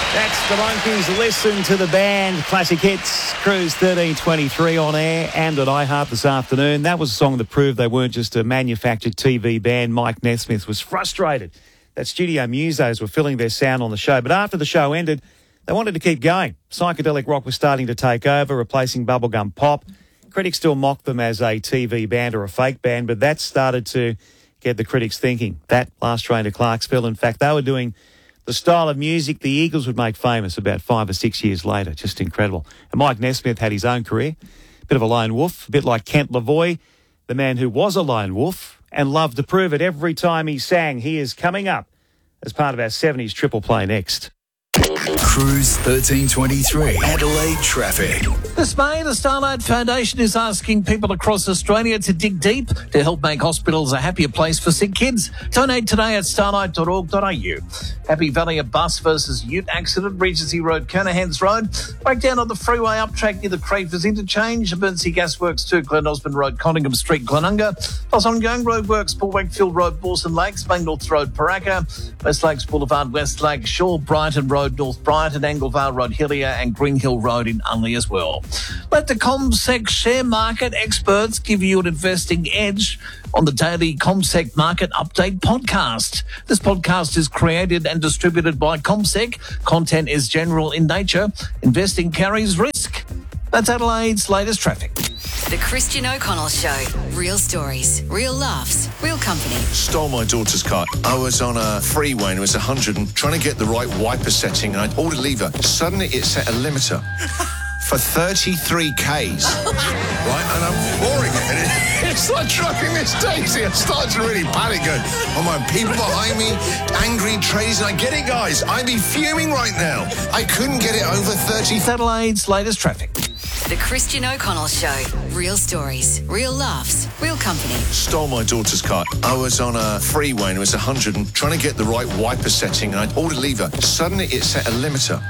That's the Monkeys. Listen to the band. Classic Hits, Cruise 1323 on air and at iHeart this afternoon. That was a song that proved they weren't just a manufactured TV band. Mike Nesmith was frustrated that studio musos were filling their sound on the show. But after the show ended, they wanted to keep going. Psychedelic rock was starting to take over, replacing bubblegum pop. Critics still mocked them as a TV band or a fake band, but that started to get the critics thinking. That Last Train to Clarksville, in fact, they were doing the style of music the Eagles would make famous about 5 or 6 years later. Just incredible. And Mike Nesmith had his own career, a bit of a lone wolf, a bit like Kent Lavoie, the man who was a lone wolf and loved to prove it every time he sang. He is coming up as part of our 70s triple play next. Cruise 1323, Adelaide traffic. This May, the Starlight Foundation is asking people across Australia to dig deep to help make hospitals a happier place for sick kids. Donate today at starlight.org.au. Happy Valley, a bus versus ute accident, Regency Road, Kernahans Road. Breakdown on the freeway up track near the Crafers Interchange, Emergency Gasworks 2, Glen Osmond Road, Conningham Street, Glenunga. Plus ongoing roadworks, Paul Wakefield Road, Borson Lakes, Main North Road, Paraka, West Lakes Boulevard, West Lake, Shaw, Brighton Road, North Brighton, Anglevale Road, Hillier and Green Hill Road in Unley as well. Let the CommSec share market experts give you an investing edge on the daily CommSec Market Update podcast. This podcast is created and distributed by CommSec. Content is general in nature. Investing carries risk. That's Adelaide's latest traffic. The Christian O'Connell Show. Real stories, real laughs, real company. Stole my daughter's car. I was on a freeway and it was 100 and trying to get the right wiper setting and I pulled a lever. Suddenly it set a limiter for 33 Ks. Right? And I'm pouring it and it's like driving Miss Daisy. I started to really panic going, oh my, people behind me, angry trays. And I get it, guys. I'd be fuming right now. I couldn't get it over 30. Adelaide's latest traffic. The Christian O'Connell Show. Real stories, real laughs, real company. Stole my daughter's car. I was on a freeway and it was 100 and trying to get the right wiper setting and I pulled a lever. Suddenly it set a limiter